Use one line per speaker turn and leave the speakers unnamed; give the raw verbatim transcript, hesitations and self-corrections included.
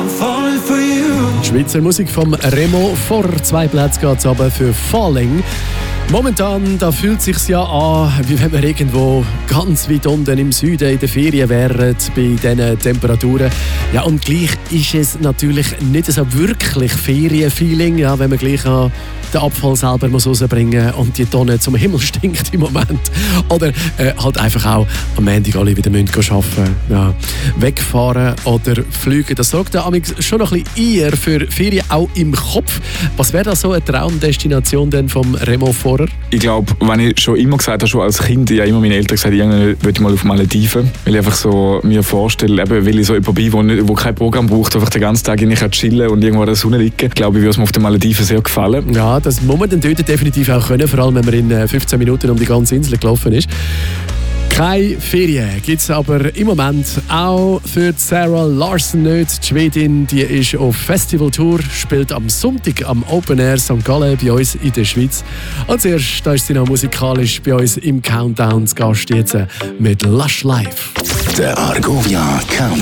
I'm falling for you.
Die Schweizer Musik vom Remo. Vor zwei Plätzen geht es aber für Falling. Momentan da fühlt es sich ja an, wie wenn wir irgendwo ganz weit unten im Süden in den Ferien wären, bei diesen Temperaturen. Ja, und gleich ist es natürlich nicht so wirklich Ferienfeeling, ja, wenn man gleich an den Abfall selber muss rausbringen muss und die Tonne zum Himmel stinkt im Moment. Oder äh, halt einfach auch am Montag alle wieder arbeiten müssen. Ja. Wegfahren oder fliegen, das sorgt ja schon noch ein bisschen eher für Ferien, auch im Kopf. Was wäre da so eine Traumdestination denn vom Remo Vorer?
Ich glaube, wenn ich schon immer gesagt habe, schon als Kind, ich habe immer meine Eltern gesagt, irgendwann will ich mal auf Malediven. Weil ich einfach so mir vorstelle, eben, weil ich so jemand bin, wo, nicht, wo kein Programm braucht, einfach den ganzen Tag in chillen und irgendwo in der Sonne liegen. Ich glaube, ich würde es mir auf den Malediven sehr gefallen.
Ja, das muss man dann dort definitiv auch können, vor allem wenn man in fünfzehn Minuten um die ganze Insel gelaufen ist. Keine Ferien gibt es aber im Moment auch für Sarah Larsson nicht. Die Schwedin, die ist auf Festivaltour, spielt am Sonntag am Open Air Sankt Gallen bei uns in der Schweiz. Als erstes da ist sie noch musikalisch bei uns im Countdown zu Gast jetzt mit Lush Life.
Der Argovia Countdown.